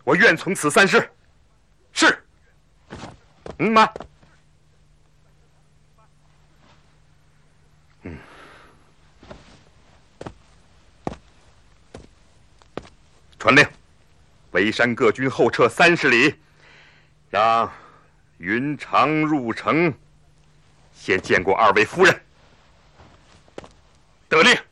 我愿从此三师。是。慢。传令，围山各军后撤30里，让云长入城，先见过2位夫人。得令。